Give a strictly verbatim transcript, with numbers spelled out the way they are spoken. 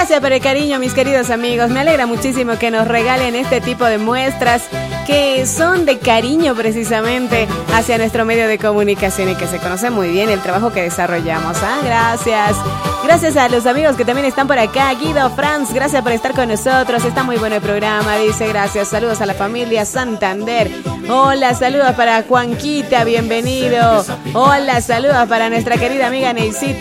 Gracias por el cariño, mis queridos amigos. Me alegra muchísimo que nos regalen este tipo de muestras que son de cariño precisamente hacia nuestro medio de comunicación y que se conoce muy bien el trabajo que desarrollamos. Ah, gracias. Gracias a los amigos que también están por acá. Guido, Franz, gracias por estar con nosotros. Está muy bueno el programa, dice. Gracias. Saludos a la familia Santander. Hola, saludos para Juanquita, bienvenido. Hola, saludos para nuestra querida amiga Neisita.